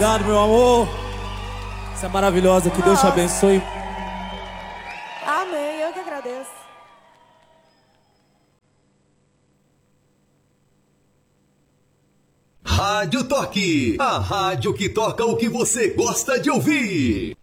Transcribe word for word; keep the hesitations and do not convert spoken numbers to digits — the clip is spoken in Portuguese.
Obrigado, meu amor. Você é maravilhosa, que Deus te abençoe. Amém, eu que agradeço. Rádio Toque, a rádio que toca o que você gosta de ouvir.